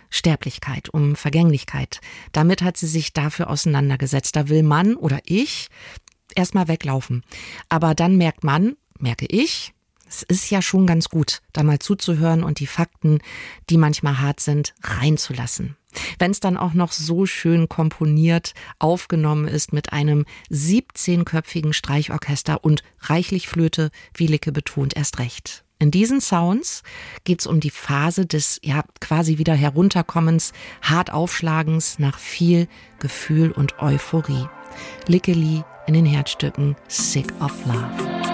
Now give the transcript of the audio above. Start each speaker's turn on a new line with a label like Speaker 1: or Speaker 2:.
Speaker 1: Sterblichkeit, um Vergänglichkeit. Damit hat sie sich dafür auseinandergesetzt. Da will man oder ich erstmal weglaufen. Aber dann merke ich, es ist ja schon ganz gut, da mal zuzuhören und die Fakten, die manchmal hart sind, reinzulassen. Wenn es dann auch noch so schön komponiert aufgenommen ist mit einem 17-köpfigen Streichorchester und reichlich Flöte, wie Licke betont, erst recht. In diesen Sounds geht's um die Phase des quasi wieder Herunterkommens, hart Aufschlagens nach viel Gefühl und Euphorie. Licke Lee in den Herzstücken Sick of Love.